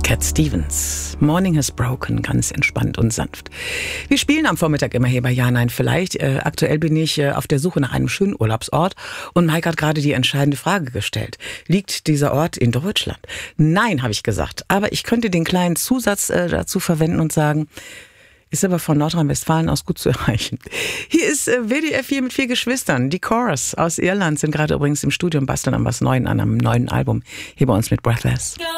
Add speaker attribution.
Speaker 1: Cat Stevens. Morning has broken, ganz entspannt und sanft. Wir spielen am Vormittag immer hier bei Ja, Nein, Vielleicht. Aktuell bin ich auf der Suche nach einem schönen Urlaubsort und Mike hat gerade die entscheidende Frage gestellt. Liegt dieser Ort in Deutschland? Nein, habe ich gesagt. Aber ich könnte den kleinen Zusatz dazu verwenden und sagen, ist aber von Nordrhein-Westfalen aus gut zu erreichen. Hier ist WDR 4 mit 4 Geschwistern. Die Chorus aus Irland sind gerade übrigens im Studio und basteln an was Neuem, an einem neuen Album. Hier bei uns mit Breathless.